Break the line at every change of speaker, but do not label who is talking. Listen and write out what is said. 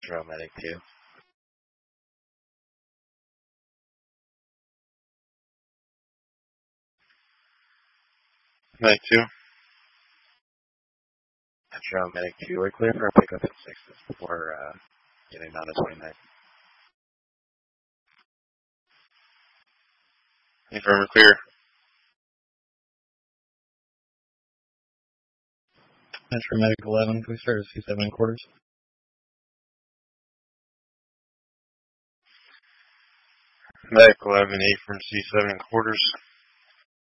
Metro Medic 2.
Medic 2.
Metro Medic 2, we're clear for a pickup at 6 before getting down to 29.
Confirm, we're clear.
Metro Medic 11, can we start at C7 quarters?
Medic 11, 8 from C7 quarters.